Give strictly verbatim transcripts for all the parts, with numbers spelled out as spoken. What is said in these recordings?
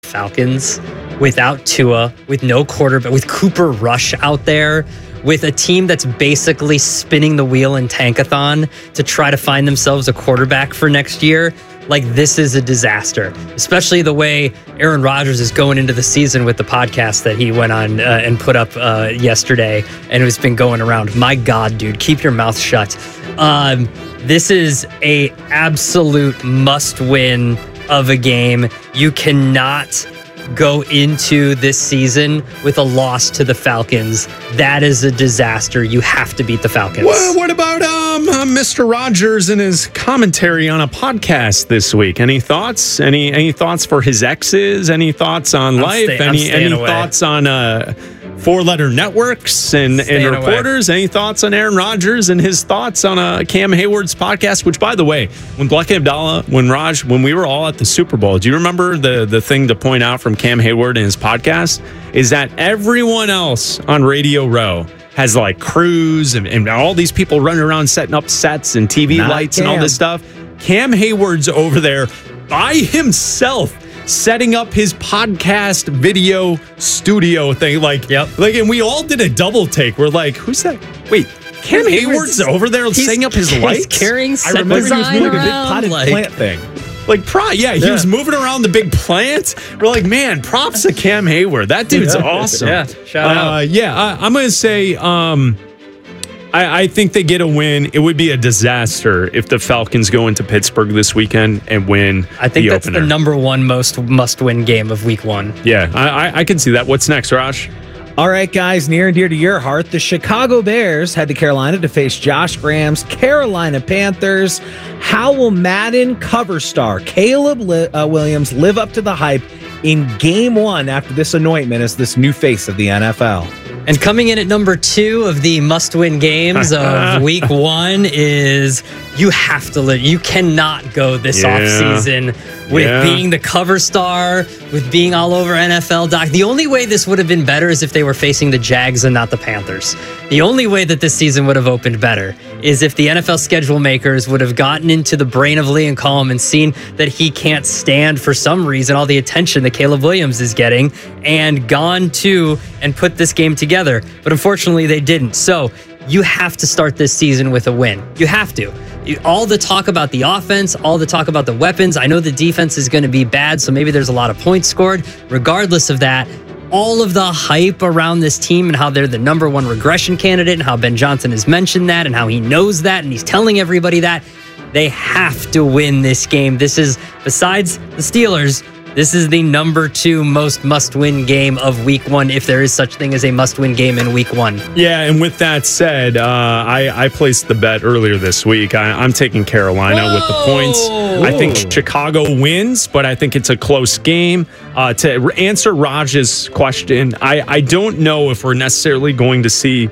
Falcons without Tua, with no quarterback, with Cooper Rush out there, with a team that's basically spinning the wheel in Tankathon to try to find themselves a quarterback for next year, like this is a disaster, especially the way Aaron Rodgers is going into the season with the podcast that he went on uh, and put up uh, yesterday, and it's been going around. My God, dude, keep your mouth shut. Um, this is a absolute must-win of a game. You cannot go into this season with a loss to the Falcons. That is a disaster. You have to beat the Falcons. Well, what about um, uh, Mister Rogers and his commentary on a podcast this week? Any thoughts? Any any thoughts for his exes? Any thoughts on I'm life? stay, any any away. thoughts on uh, four-letter networks and, and reporters? Away. Any thoughts on Aaron Rodgers and his thoughts on uh, Cam Hayward's podcast? Which, by the way, when Black and Abdallah, when Raj, when we were all at the Super Bowl, do you remember the, the thing to point out from Cam Hayward and his podcast? Is that everyone else on Radio Row has like crews and, and all these people running around setting up sets and T V Not lights Cam. and all this stuff. Cam Hayward's over there by himself, setting up his podcast video studio thing. Like, yep. like, and we all did a double take. We're like, who's that? Wait, Cam Hayward's over there setting up his lights? He's carrying set I remember he was doing a big potted like, plant thing. Like, pro, yeah, he yeah. was moving around the big plant. We're like, man, props to Cam Hayward. That dude's yeah. awesome. Yeah, shout uh, out. Yeah, I, I'm going to say um, I, I think they get a win. It would be a disaster if the Falcons go into Pittsburgh this weekend and win I think the that's opener. the number one most must-win game of week one. Yeah, I, I, I can see that. What's next, Raj? All right, guys, near and dear to your heart, the Chicago Bears head to Carolina to face Josh Graham's Carolina Panthers. How will Madden cover star Caleb Li- uh, Williams live up to the hype in game one after this anointment as this new face of the N F L? And coming in at number two of the must-win games of week one is you have to live. You cannot go this yeah. offseason with yeah. being the cover star, with being all over N F L doc. The only way this would have been better is if they were facing the Jags and not the Panthers. The only way that this season would have opened better is if the N F L schedule makers would have gotten into the brain of Liam Cohen and seen that he can't stand for some reason all the attention that Caleb Williams is getting and gone to and put this game together. But unfortunately, they didn't. So you have to start this season with a win. You have to. All the talk about the offense, all the talk about the weapons. I know the defense is going to be bad, so maybe there's a lot of points scored. Regardless of that, all of the hype around this team and how they're the number one regression candidate and how Ben Johnson has mentioned that and how he knows that and he's telling everybody that, they have to win this game. This is, besides the Steelers, this is the number two most must-win game of week one, if there is such thing as a must-win game in week one. Yeah, and with that said, uh, I, I placed the bet earlier this week. I, I'm taking Carolina Whoa! with the points. I think Chicago wins, but I think it's a close game. Uh, to answer Raj's question, I, I don't know if we're necessarily going to see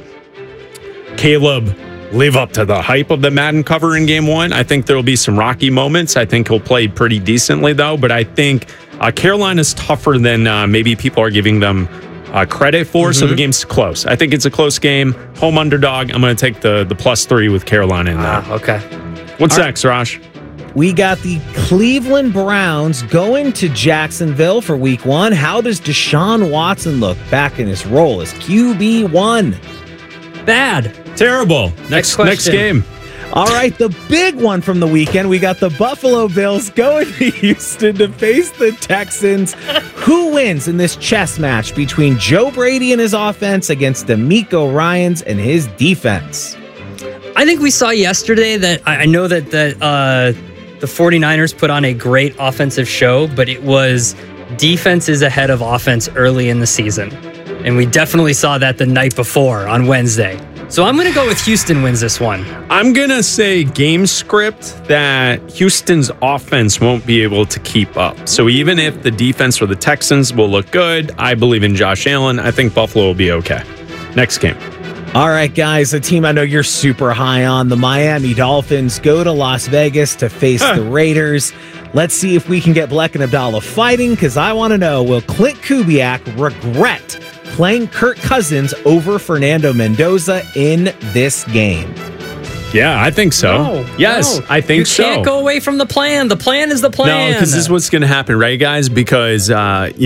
Caleb live up to the hype of the Madden cover in game one. I think there will be some rocky moments. I think he'll play pretty decently, though, but I think Uh, Carolina's tougher than uh, maybe people are giving them uh, credit for, mm-hmm. so the game's close. I think it's a close game. Home underdog. I'm going to take the the plus three with Carolina in that. Ah, okay. What's All next, Raj? We got the Cleveland Browns going to Jacksonville for week one. How does Deshaun Watson look back in his role as Q B one? Bad. Terrible. Next, next, next game. All right, the big one from the weekend. We got the Buffalo Bills going to Houston to face the Texans. Who wins in this chess match between Joe Brady and his offense against DeMeco Ryans and his defense? I think we saw yesterday that I know that, that uh, the 49ers put on a great offensive show, but it was defense is ahead of offense early in the season. And we definitely saw that the night before on Wednesday. So I'm going to go with Houston wins this one. I'm going to say game script that Houston's offense won't be able to keep up. So even if the defense for the Texans will look good, I believe in Josh Allen. I think Buffalo will be okay. Next game. All right, guys, a team I know you're super high on, the Miami Dolphins, go to Las Vegas to face huh. the Raiders. Let's see if we can get Black and Abdallah fighting, because I want to know, will Clint Kubiak regret playing Kirk Cousins over Fernando Mendoza in this game? Yeah, I think so. No, yes, no. I think you so. You can't go away from the plan. The plan is the plan. No, because this is what's going to happen, right, guys? Because, uh, you